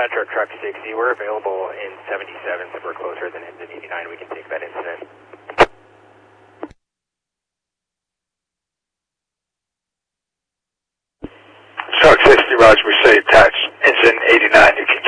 Metro Truck 60. We're available in 77, so if we're closer than engine 89, we can take that incident. Truck 60, Roger, Mercedes, attached. Engine 89, you can